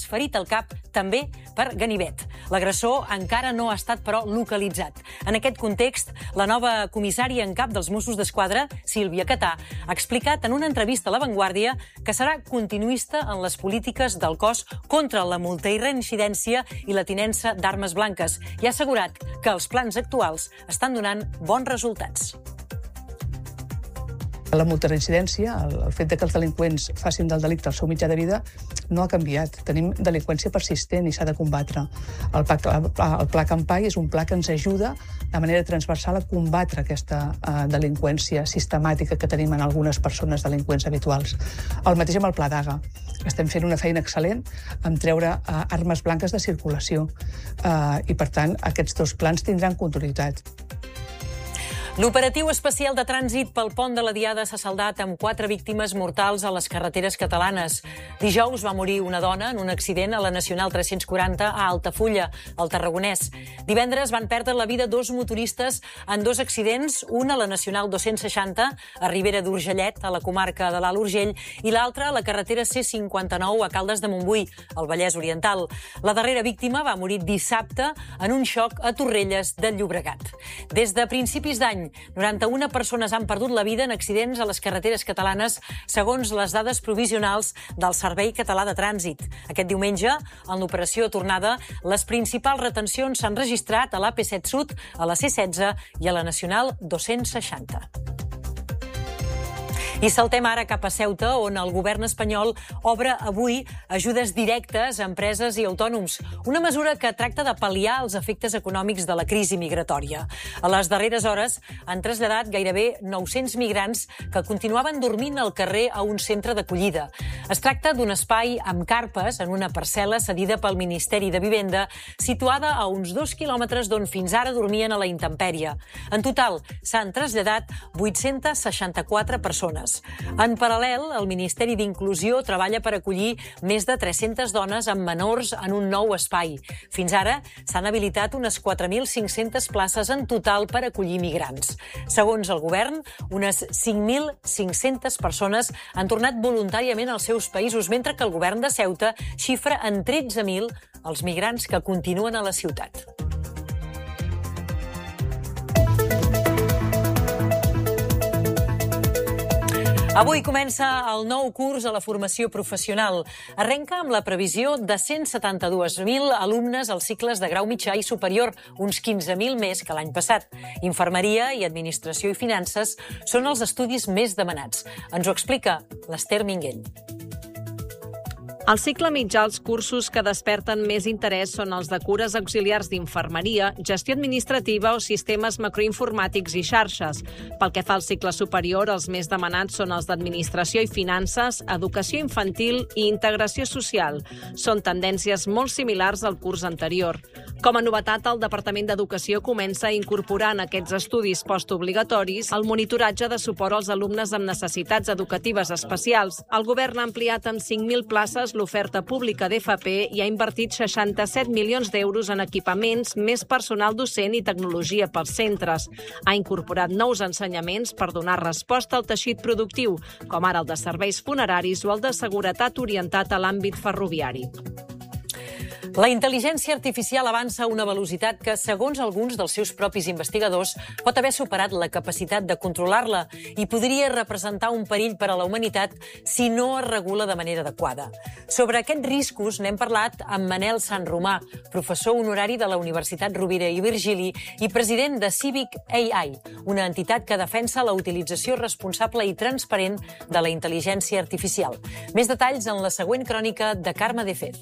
ferit al cap també per ganivet. L'agressor encara no ha estat, però, localitzat. En aquest context, la nova comissària en cap dels Mossos d'Esquadra, Sílvia Catà, ha explicat en una entrevista a La Vanguardia que serà continuista en les polítiques del cos contra la multireincidència i la tinença d'armes blanques i ha assegurat que els plans actuals estan donant bons resultats. La multireincidència, el fet que els delinqüents facin del delicte el seu mitjà de vida, no ha canviat. Tenim delinqüència persistent i s'ha de combatre. El Pla Campai és un pla que ens ajuda de manera transversal a combatre aquesta delinqüència sistemàtica que tenim en algunes persones delinqüents habituals. El mateix amb el Pla Daga. Estem fent una feina excel·lent en treure armes blanques de circulació i, per tant, aquests dos plans tindran continuïtat. L'operatiu especial de trànsit pel pont de la Diada s'ha saldat amb 4 víctimes mortals a les carreteres catalanes. Dijous va morir una dona en un accident a la Nacional 340 a Altafulla, al Tarragonès. Divendres van perdre la vida 2 motoristes en 2 accidents, un a la Nacional 260 a Ribera d'Urgellet, a la comarca de l'Alt Urgell, i l'altre a la carretera C59 a Caldes de Montbui, al Vallès Oriental. La darrera víctima va morir dissabte en un xoc a Torrelles del Llobregat. Des de principis d'any, 91 persones han perdut la vida en accidents a les carreteres catalanes, segons les dades provisionals del Servei Català de Trànsit. Aquest diumenge, en l'operació Tornada, les principals retencions s'han registrat a l'AP7 Sud, a la C16 i a la Nacional 260. I saltem ara cap a Ceuta, on el govern espanyol obre avui ajudes directes a empreses i autònoms. Una mesura que tracta de pal·liar els efectes econòmics de la crisi migratòria. A les darreres hores han traslladat gairebé 900 migrants que continuaven dormint al carrer a un centre d'acollida. Es tracta d'un espai amb carpes en una parcel·la cedida pel Ministeri de Vivenda, situada a uns 2 quilòmetres d'on fins ara dormien a la intempèrie. En total, s'han traslladat 864 persones. En paral·lel, el Ministeri d'Inclusió treballa per acollir més de 300 dones amb menors en un nou espai. Fins ara s'han habilitat unes 4.500 places en total per acollir migrants. Segons el govern, unes 5.500 persones han tornat voluntàriament als seus països, mentre que el govern de Ceuta xifra en 13.000 els migrants que continuen a la ciutat. Avui comença el nou curs a la formació professional. Arrenca amb la previsió de 172.000 alumnes als cicles de grau mitjà i superior, uns 15.000 més que l'any passat. Infermeria i Administració i Finances són els estudis més demanats. Ens ho explica l'Ester Minguell. Al cicle mitjà, els cursos que desperten més interès són els de cures auxiliars d'infermeria, gestió administrativa o sistemes macroinformàtics i xarxes. Pel que fa al cicle superior, els més demanats són els d'administració i finances, educació infantil i integració social. Són tendències molt similars al curs anterior. Com a novetat, el Departament d'Educació comença a incorporar en aquests estudis postobligatoris el monitoratge de suport als alumnes amb necessitats educatives especials. El govern ha ampliat amb 5.000 places l'oferta pública d'FP i ha invertit 67 milions d'euros en equipaments, més personal docent i tecnologia pels centres. Ha incorporat nous ensenyaments per donar resposta al teixit productiu, com ara el de serveis funeraris o el de seguretat orientat a l'àmbit ferroviari. La intel·ligència artificial avança a una velocitat que, segons alguns dels seus propis investigadors, pot haver superat la capacitat de controlar-la i podria representar un perill per a la humanitat si no es regula de manera adequada. Sobre aquests riscos n'hem parlat amb Manel Sanromà, professor honorari de la Universitat Rovira i Virgili i president de Civic AI, una entitat que defensa la utilització responsable i transparent de la intel·ligència artificial. Més detalls en la següent crònica de Carme de Fez.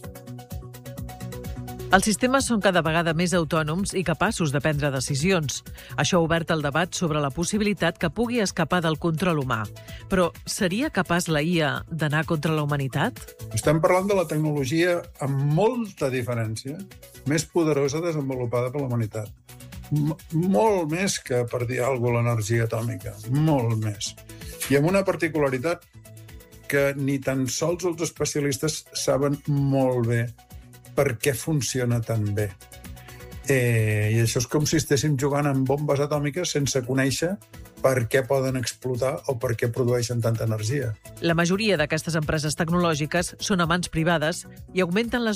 Els sistemes són cada vegada més autònoms i capaços de prendre decisions. Això ha obert el debat sobre la possibilitat que pugui escapar del control humà. Però seria capaç la IA d'anar contra la humanitat? Estem parlant de la tecnologia amb molta diferència més poderosa desenvolupada per la humanitat. Molt més que, per dir alguna cosa, l'energia atòmica. Molt més. I amb una particularitat que ni tan sols els especialistes saben molt bé per què funciona tan bé. I això és com si estéssim jugant amb bombes atòmiques sense conèixer per què poden explotar o per què produeixen tanta energia. La majoria d'aquestes empreses tecnològiques són a mans privades i augmenten les